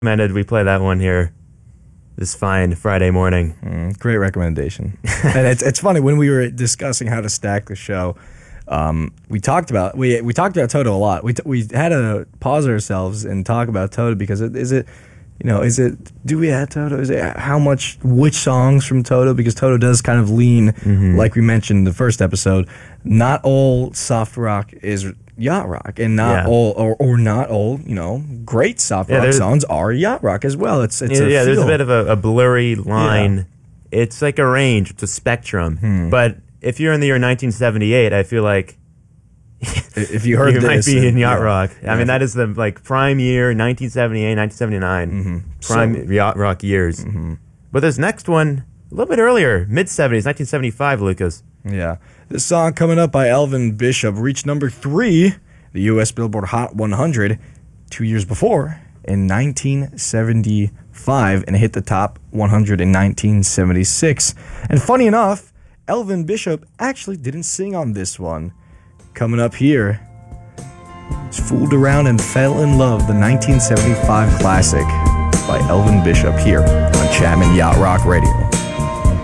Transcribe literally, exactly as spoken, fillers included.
recommended we play that one here this fine Friday morning. Mm, great recommendation. And it's it's funny, when we were discussing how to stack the show, um, we talked about we we talked about Toto a lot. We t- we had to pause ourselves and talk about Toto because it, is it you know is it do we add Toto? Is it how much which songs from Toto? Because Toto does kind of lean, mm-hmm. like we mentioned in the first episode. Not all soft rock is yacht rock, and not yeah. all or, or not all you know great soft yeah, rock songs are yacht rock as well. It's it's yeah, a yeah there's a feel. bit of a, a blurry line. Yeah. It's like a range, it's a spectrum. Hmm. But if you're in the year nineteen seventy-eight, I feel like if you heard you this, might be in yacht yeah, rock. I yeah. mean, that is the like prime year, nineteen seventy-eight, nineteen seventy-nine, mm-hmm. prime so, yacht rock years. Mm-hmm. But this next one, a little bit earlier, mid seventies, nineteen seventy-five, Lucas. Yeah, this song coming up by Elvin Bishop reached number three, the U S Billboard Hot one hundred, two years before in nineteen seventy-five, and hit the top one hundred in nineteen seventy-six. And funny enough, Elvin Bishop actually didn't sing on this one. Coming up here, Fooled Around and Fell in Love, the nineteen seventy-five classic by Elvin Bishop here on Chapman Yacht Rock Radio.